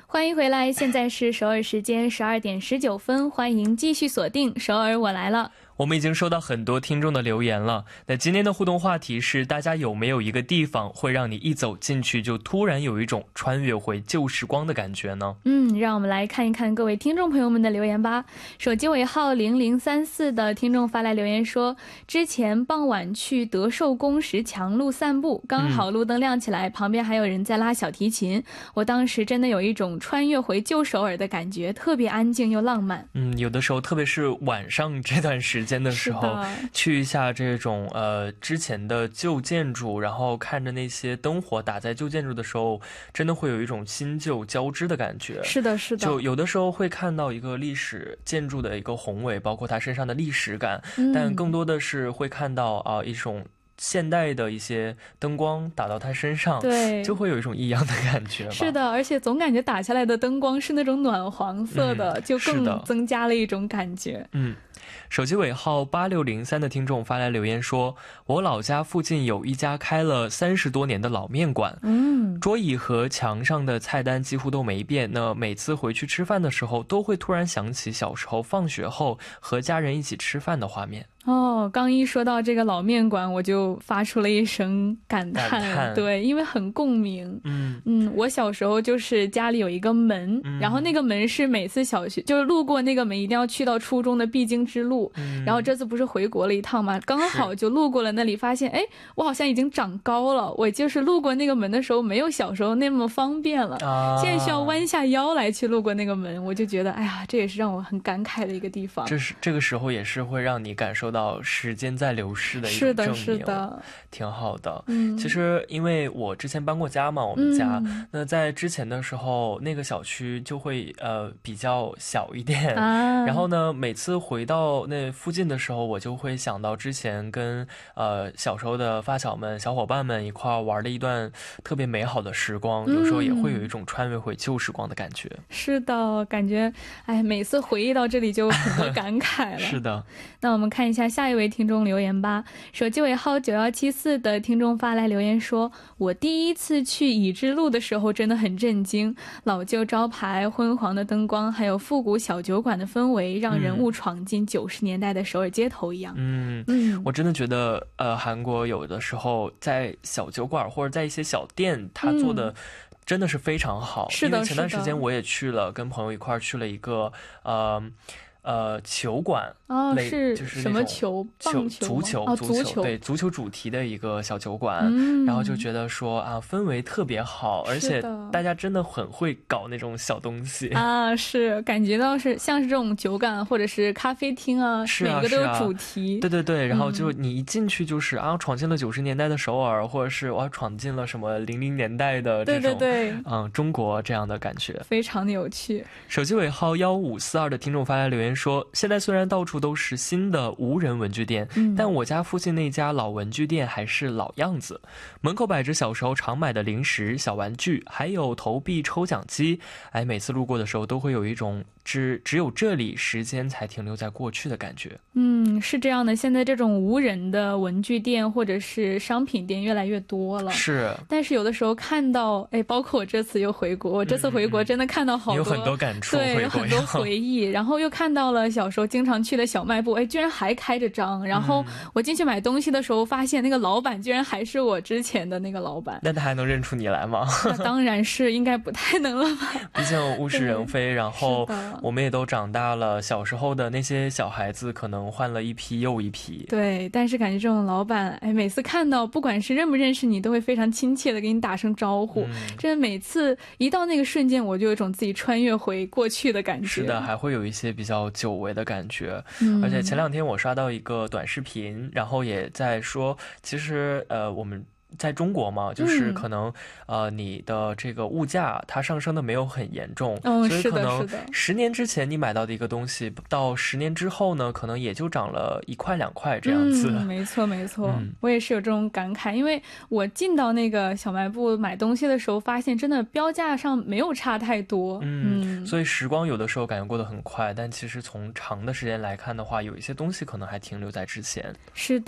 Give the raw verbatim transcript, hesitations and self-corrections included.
欢迎回来，现在是首尔时间十二点十九分，欢迎继续锁定首尔我来了。 我们已经收到很多听众的留言了，那今天的互动话题是大家有没有一个地方会让你一走进去就突然有一种穿越回旧时光的感觉呢？ 嗯，让我们来看一看各位听众朋友们的留言吧。手机尾号零零三四的听众发来留言说，之前傍晚去德寿宫石墙路散步，刚好路灯亮起来、嗯、旁边还有人在拉小提琴，我当时真的有一种穿越回旧首尔的感觉，特别安静又浪漫。 嗯，有的时候特别是晚上这段时间的时候，去一下这种呃之前的旧建筑，然后看着那些灯火打在旧建筑的时候，真的会有一种新旧交织的感觉。 是的是的， 就有的时候会看到一个历史建筑的一个宏伟，包括它身上的历史感、嗯、但更多的是会看到啊、呃、一种现代的一些灯光打到它身上，对，就会有一种异样的感觉吧。 是的，而且总感觉打下来的灯光是那种暖黄色的、嗯、就更增加了一种感觉。 嗯，手机尾号八六零三的听众发来留言说，我老家附近有一家开了三十多年的老面馆，嗯，桌椅和墙上的菜单几乎都没变，那每次回去吃饭的时候都会突然想起小时候放学后和家人一起吃饭的画面。 哦，刚一说到这个老面馆，我就发出了一声感叹， 感叹对，因为很共鸣。嗯嗯，我小时候就是家里有一个门、嗯、然后那个门是每次小学就是路过那个门一定要去到初中的必经之路、嗯、然后这次不是回国了一趟嘛，刚好就路过了那里，发现哎，我好像已经长高了，我就是路过那个门的时候没有小时候那么方便了、啊、现在需要弯下腰来去路过那个门，我就觉得哎呀，这也是让我很感慨的一个地方。 这是这个时候也是会让你感受到时间在流逝的一种证明， 是的是的， 挺好的、嗯、其实因为我之前搬过家嘛，我们家、嗯、那在之前的时候那个小区就会呃比较小一点、啊、然后呢每次回到那附近的时候，我就会想到之前跟呃小时候的发小们小伙伴们一块玩的一段特别美好的时光、嗯、有时候也会有一种穿越回旧时光的感觉。 是的，感觉哎，每次回忆到这里就很多感慨了是的， 那我们看一下下一位听众留言吧。手机尾号九一七四的听众发来留言说，我第一次去乙支路的时候真的很震惊，老旧招牌、昏黄的灯光还有复古小酒馆的氛围，让人物闯进九十年代的首尔街头一样。嗯嗯，我真的觉得呃，韩国有的时候在小酒馆或者在一些小店，他做的、嗯真的是非常好。 是的， 因为前段时间我也去了，跟朋友一块去了一个呃呃球馆， 哦，是就是什么球？棒球、 足球、 哦、 足球，对，足球主题的一个小酒馆、嗯、然后就觉得说啊，氛围特别好，而且大家真的很会搞那种小东西啊，是感觉到是像是这种酒馆或者是咖啡厅啊， 是啊， 每个都有主题， 对对对，然后就你一进去就是、嗯、啊，闯进了九十年代的首尔，或者是我闯进了什么零零年代的这种， 对对对， 嗯，中国这样的感觉， 非常的有趣。 手机尾号一五四二的听众发来留言说，现在虽然到处都是新的无人文具店、嗯、但我家附近那家老文具店还是老样子，门口摆着小时候常买的零食、小玩具，还有投币抽奖机，哎，每次路过的时候都会有一种只只有这里时间才停留在过去的感觉。 嗯，是这样的，现在这种无人的文具店或者是商品店越来越多了， 是， 但是有的时候看到哎，包括我这次又回国，我这次回国真的看到好多、嗯、 有很多感触， 对，有很多回忆然后又看到了小时候经常去的小卖部，哎，居然还开着张，然后我进去买东西的时候发现那个老板居然还是我之前的那个老板。 那他还能认出你来吗？ 那当然是应该不太能了吧， 毕竟物是人非，然后我们也都长大了，小时候的那些小孩子可能换了一批又一批。 对，但是感觉这种老板哎，每次看到不管是认不认识你都会非常亲切的给你打声招呼、嗯、真的每次一到那个瞬间我就有一种自己穿越回过去的感觉。 是的，还会有一些比较久违的感觉、嗯、而且前两天我刷到一个短视频，然后也在说其实呃我们在中国嘛，就是可能、嗯、呃你的这个物价它上升的没有很严重、 哦、 所以可能是的十年之前你买到的一个东西到十年之后呢可能也就涨了一块两块这样子、 嗯、没错没错、嗯、我也是有这种感慨，因为我进到那个小卖部买东西的时候发现真的标价上没有差太多。 嗯, 嗯所以时光有的时候感觉过得很快，但其实从长的时间来看的话，有一些东西可能还停留在之前。 是的。